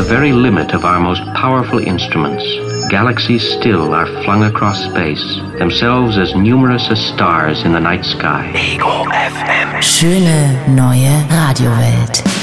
very limit of our most powerful instruments, galaxies still are flung across space, themselves as numerous as stars in the night sky. Ego FM. Schöne neue Radiowelt.